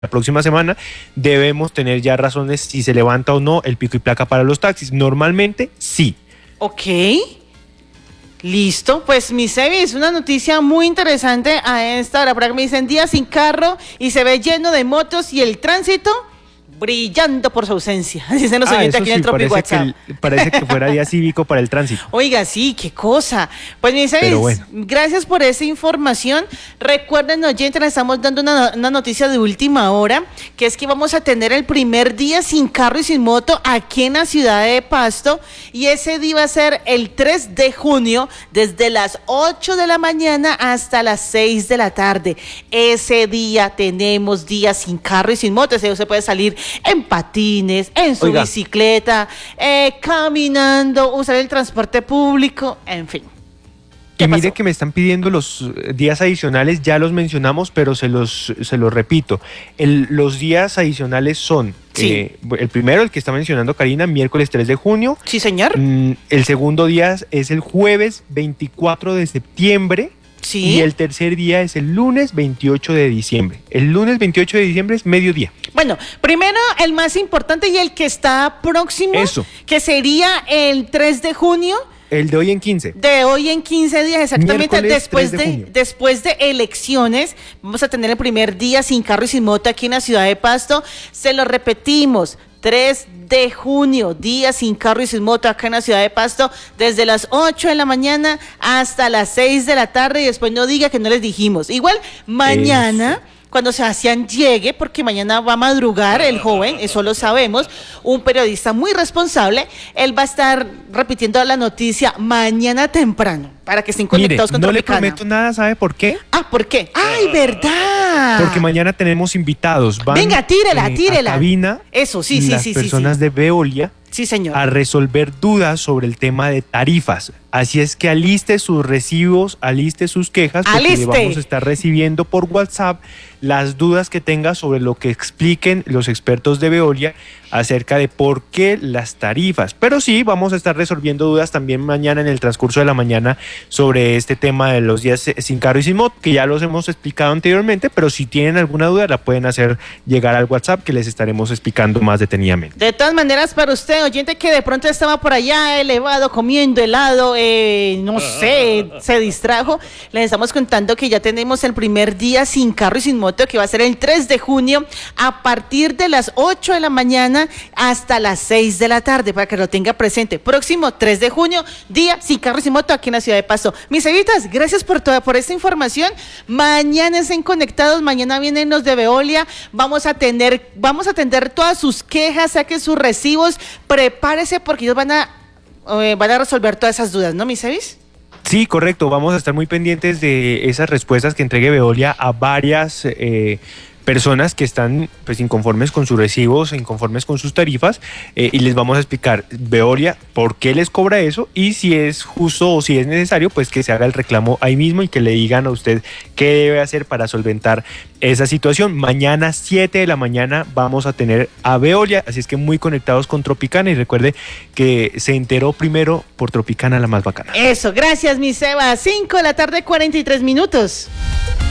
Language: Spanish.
la próxima semana debemos tener ya razones si se levanta o no el pico y placa para los taxis. Normalmente sí. Ok. Listo, pues mi Sebi, es una noticia muy interesante a esta hora, para que me dicen día sin carro y se ve lleno de motos y el tránsito brillando por su ausencia. Así se nos oyente aquí en el Tropic WhatsApp. Parece que fuera día cívico para el tránsito. Oiga, sí, qué cosa. Pues mi Sebi, bueno, gracias por esa información. Recuerden, oyentes, les estamos dando una noticia de última hora, que es que vamos a tener el primer día sin carro y sin moto aquí en la ciudad de Pasto, y ese día va a ser el 3 de junio, desde las 8 de la mañana hasta las 6 de la tarde. Ese día tenemos días sin carro y sin moto. Ese día se puede salir en patines, en su bicicleta, caminando, usar el transporte público, en fin. Y mire que me están pidiendo los días adicionales, ya los mencionamos, pero se los repito. Los días adicionales son, el primero, el que está mencionando Karina, miércoles 3 de junio. Sí, señor. El segundo día es el jueves 24 de septiembre. Sí. Y el tercer día es el lunes 28 de diciembre. El lunes 28 de diciembre es mediodía. Bueno, primero el más importante y el que está próximo, que sería el 3 de junio. El de hoy en 15. De hoy en 15 días, exactamente. Después de elecciones, vamos a tener el primer día sin carro y sin moto aquí en la ciudad de Pasto. Se lo repetimos, 3 de junio, día sin carro y sin moto acá en la ciudad de Pasto, desde las 8 de la mañana hasta las 6 de la tarde, y después no diga que no les dijimos. Igual, mañana, cuando Sebastián llegue, porque mañana va a madrugar el joven, eso lo sabemos, un periodista muy responsable, él va a estar repitiendo la noticia mañana temprano, para que estén conectados con Tropicana. No le prometo nada, ¿sabe por qué? ¿Por qué? ¡Ay, verdad! Porque mañana tenemos invitados. Venga, tírela. A cabina. Eso, sí. Las personas de Veolia. Sí, señor. A resolver dudas sobre el tema de tarifas. Así es que aliste sus recibos, aliste sus quejas, porque le vamos a estar recibiendo por WhatsApp las dudas que tenga sobre lo que expliquen los expertos de Veolia acerca de por qué las tarifas. Pero sí, vamos a estar resolviendo dudas también mañana en el transcurso de la mañana sobre este tema de los días sin carro y sin moto, que ya los hemos explicado anteriormente, pero si tienen alguna duda la pueden hacer llegar al WhatsApp, que les estaremos explicando más detenidamente. De todas maneras, para usted, oyente, que de pronto estaba por allá elevado comiendo helado, no sé, se distrajo, les estamos contando que ya tenemos el primer día sin carro y sin moto, que va a ser el 3 de junio a partir de las 8 de la mañana hasta las 6 de la tarde, para que lo tenga presente. Próximo 3 de junio, día sin carro y sin moto aquí en la ciudad de Pasto. Mis evitas, gracias por esta información. Mañana estén conectados, mañana vienen los de Veolia, vamos a atender todas sus quejas, saquen sus recibos, prepárese porque ellos van a resolver todas esas dudas, ¿no, mis evis? Sí, correcto. Vamos a estar muy pendientes de esas respuestas que entregue Veolia a varias personas que están pues inconformes con sus recibos, inconformes con sus tarifas, y les vamos a explicar Veolia por qué les cobra eso, y si es justo o si es necesario, pues que se haga el reclamo ahí mismo y que le digan a usted qué debe hacer para solventar esa situación. Mañana 7 de la mañana vamos a tener a Veolia, así es que muy conectados con Tropicana, y recuerde que se enteró primero por Tropicana, la más bacana. Eso, gracias mi Seba. 5 de la tarde, 43 minutos.